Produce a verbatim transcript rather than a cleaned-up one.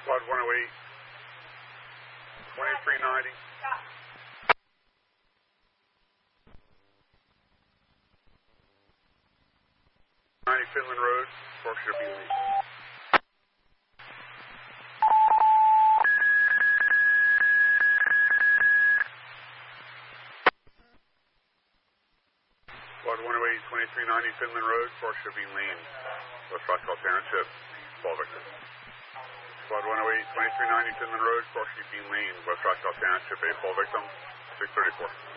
Squad one oh eight, twenty-three ninety. ninety Finland Road, four should be lead. Squad one oh eight, twenty-three ninety Finland Road, four should be lean. West Roscoe Township, fall victim. Squad one oh eight, twenty-three ninety Finland Road, four should be lean. West Roscoe Township, a fall victim, six thirty-four.